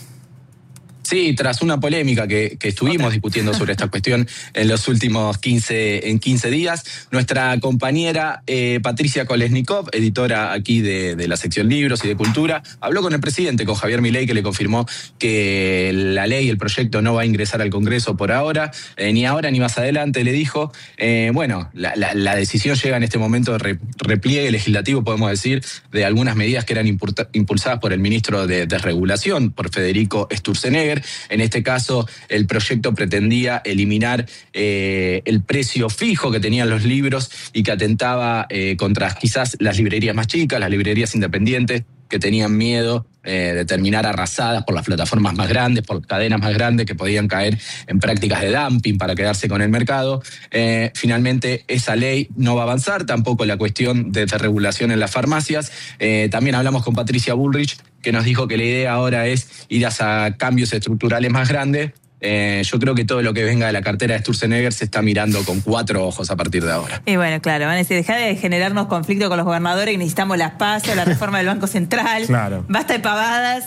Sí, tras una polémica que, que estuvimos Otra. discutiendo sobre esta cuestión en los últimos quince, en quince días, nuestra compañera eh, Patricia Kolesnikov, editora aquí de, de la sección Libros y de Cultura, habló con el presidente, con Javier Milei, que le confirmó que la ley, el proyecto no va a ingresar al Congreso por ahora, eh, ni ahora ni más adelante, le dijo. Eh, bueno, la, la, la decisión llega en este momento de re, repliegue legislativo, podemos decir, de algunas medidas que eran impulta, impulsadas por el ministro de Desregulación, por Federico Sturzenegger. En este caso, el proyecto pretendía eliminar eh, el precio fijo que tenían los libros y que atentaba eh, contra quizás las librerías más chicas, las librerías independientes, que tenían miedo eh, de terminar arrasadas por las plataformas más grandes, por cadenas más grandes que podían caer en prácticas de dumping para quedarse con el mercado. Eh, finalmente, esa ley no va a avanzar, tampoco la cuestión de desregulación en las farmacias. Eh, también hablamos con Patricia Bullrich, que nos dijo que la idea ahora es ir hacia cambios estructurales más grandes, Eh, yo creo que todo lo que venga de la cartera de Sturzenegger se está mirando con cuatro ojos a partir de ahora. Y bueno, claro, van a decir, dejá de generarnos conflicto con los gobernadores, que necesitamos las PASO, la reforma del Banco Central. Claro. Basta de pavadas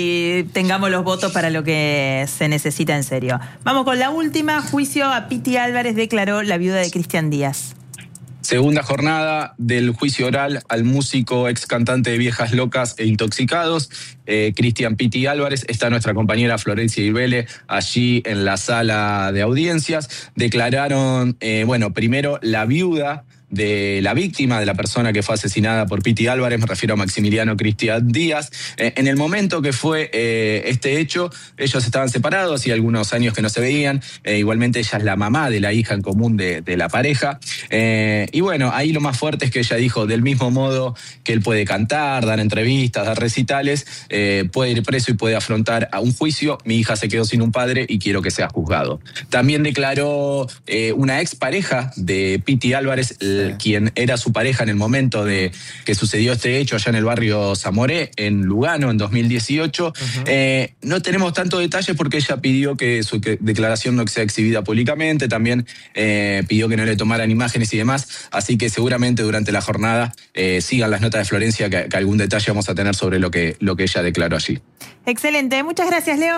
y tengamos los votos para lo que se necesita en serio. Vamos con la última. Juicio a Piti Álvarez, declaró la viuda de Cristian Díaz. Segunda jornada del juicio oral al músico ex cantante de Viejas Locas e Intoxicados, eh, Cristian Piti Álvarez. Está nuestra compañera Florencia Ibele allí en la sala de audiencias. Declararon, eh, bueno, primero la viuda de la víctima, de la persona que fue asesinada por Piti Álvarez, me refiero a Maximiliano Cristian Díaz. Eh, en el momento que fue eh, este hecho, ellos estaban separados, hacía algunos años que no se veían. Eh, igualmente ella es la mamá de la hija en común de, de la pareja. Eh, y bueno, ahí lo más fuerte es que ella dijo, del mismo modo que él puede cantar, dar entrevistas, dar recitales, eh, puede ir preso y puede afrontar a un juicio. Mi hija se quedó sin un padre y quiero que sea juzgado. También declaró eh, una expareja de Piti Álvarez, sí. quien era su pareja en el momento de que sucedió este hecho allá en el barrio Zamoré, en Lugano, en dos mil dieciocho. Uh-huh. Eh, no tenemos tantos detalles porque ella pidió que su declaración no sea exhibida públicamente, también eh, pidió que no le tomaran imágenes y demás, así que seguramente durante la jornada eh, sigan las notas de Florencia, que, que algún detalle vamos a tener sobre lo que, lo que ella declaró allí. Excelente, muchas gracias, Leo.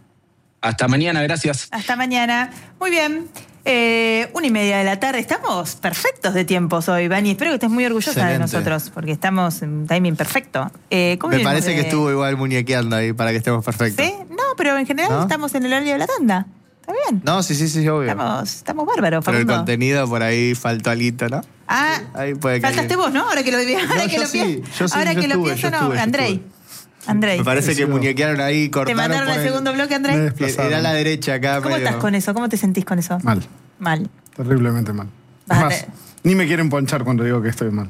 Hasta mañana, gracias. Hasta mañana. Muy bien. Eh, una y media de la tarde. Estamos perfectos de tiempos hoy, Vani. Espero que estés muy orgullosa Excelente. de nosotros, porque estamos en un timing perfecto. Eh, ¿cómo Me parece de... que estuvo igual muñequeando ahí para que estemos perfectos. ¿Sí? No, pero en general ¿No? estamos en el horario de la tanda. ¿Está bien? No, sí, sí, sí, obvio. Estamos, estamos bárbaros, Pero Facundo. el contenido por ahí faltó alito, ¿no? Ah, ahí puede faltaste vos, ¿no? Ahora que lo, ahora no, que lo sí, pienso. sí, ahora que estuve, lo pienso, no. estuve, Andrei. Andrei. Me parece sí, que sí, muñequearon ahí, cortaron. ¿Te mandaron al el segundo bloque, Andrei? Era a la derecha acá. ¿Cómo medio... estás con eso? ¿Cómo te sentís con eso? Mal. Mal. Terriblemente mal. Es más, ni me quieren ponchar cuando digo que estoy mal.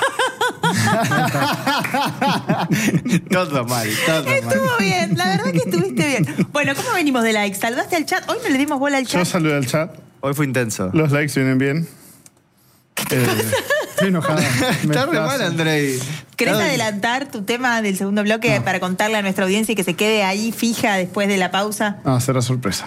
Todo mal, todo mal. Estuvo bien, la verdad que estuviste bien. Bueno, ¿cómo venimos de likes? ¿Saludaste al chat? Hoy no le dimos bola al chat. Yo saludé al chat. Hoy fue intenso. Los likes vienen bien. Eh, estoy enojada. Está re mal, Andrei. ¿Querés adelantar tu tema del segundo bloque no. para contarle a nuestra audiencia y que se quede ahí fija después de la pausa? No, será sorpresa.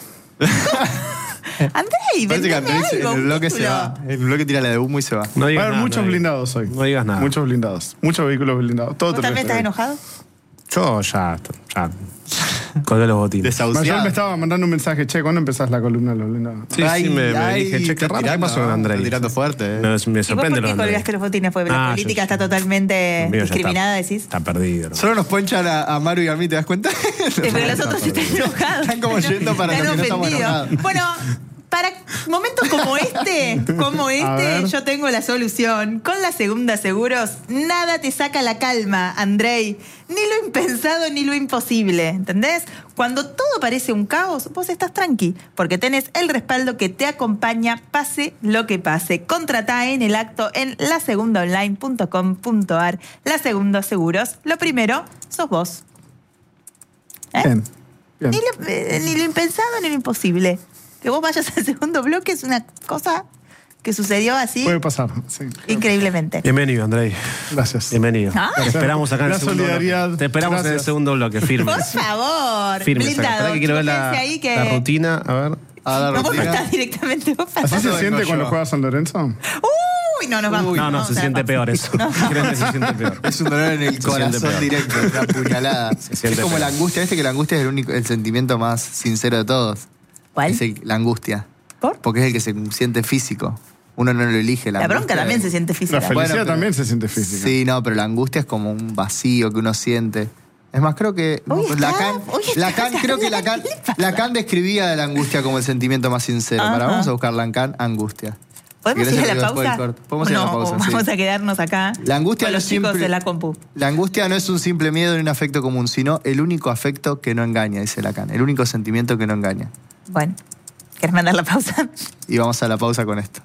Andrei, parece que Andrei algo, en el bloque se va. El bloque tira la de humo y se va. No digas nada, muchos no blindados hoy. No digas nada. Muchos blindados. Muchos vehículos blindados. Todo ¿Vos también estás enojado? Yo ya, ya colgué los botines. Desahuciado. Mayor me estaba mandando un mensaje, che, ¿cuándo empezás la columna de los blindados? Sí, ay, sí, me, me dije, che, qué raro, ¿qué pasó con Andrei? Tirando fuerte. Eh. Me, me sorprende. ¿Y vos por qué colgaste los botines? Porque ah, la política yo, está totalmente discriminada, está, decís. Está perdido. ¿No? Solo nos ponchan a, a Maru y a mí, ¿te das cuenta? Sí, pero los otros están enojados. Están como yendo para los que no estamos enojados. Bueno, para momentos como este, como este, yo tengo la solución. Con la Segunda Seguros, nada te saca la calma, Andrei. Ni lo impensado ni lo imposible, ¿entendés? Cuando todo parece un caos, vos estás tranqui, porque tenés el respaldo que te acompaña, pase lo que pase. Contratá en el acto en la segunda online punto com punto a r. La Segunda Seguros, lo primero, sos vos. ¿Eh? Bien, bien. Ni, lo, eh, ni lo impensado ni lo imposible. Que vos vayas al segundo bloque es una cosa que sucedió así. Puede pasar, sí. Increíblemente. Bienvenido, Andrei. Gracias. Bienvenido. Ah. Te esperamos acá en la el segundo solidaridad. bloque. Te esperamos Gracias. en el segundo bloque, firme. Por favor. Firme. Blindado. Que quiero ver la, ahí que... la rutina. A ver. A la no, vos no rutina. estás directamente. Vos ¿Así se vengo siente yo. cuando juega San Lorenzo? Uy, no, nos vamos. No, no, vamos se a la siente pausa. peor eso. No. Creo que se siente peor. Es un dolor en el Se corazón siente peor. directo, una puñalada. Se siente Es como peor. la angustia, ¿viste que la angustia es el único, el sentimiento más sincero de todos? ¿Cuál? Es el- la angustia. ¿Por? Porque es el que se siente físico. Uno no lo elige. La, La bronca angustia también es- se siente física. La felicidad Bueno, pero- también se siente física. Sí, no, pero la angustia es como un vacío que uno siente. Es más, creo que Hoy está- Lacan, hoy está Lacan creo que hablando, Lacan, ¿qué le pasa? Lacan describía la angustia como el sentimiento más sincero. Ajá. Para vamos a buscar Lacan, angustia. ¿Podemos Si ir a querés, la después del pausa? corte. Podemos ir a la No, pausa, sí. vamos a quedarnos acá. La angustia con no los es chicos simple- de la compu. La angustia no es un simple miedo ni un afecto común, sino el único afecto que no engaña, dice Lacan. El único sentimiento que no engaña. Bueno, ¿querés mandar la pausa? Y vamos a la pausa con esto.